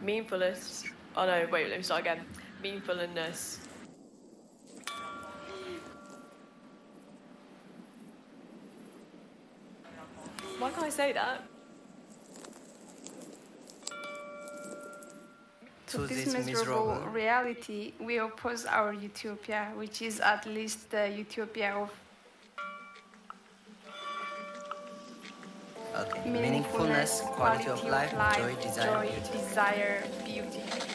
Meanfulness. Oh no, wait, let me start again. Meanfulness. Why can't I say that? To this miserable reality, we oppose our utopia, which is at least the utopia of meaningfulness, quality of life, joy, desire, beauty.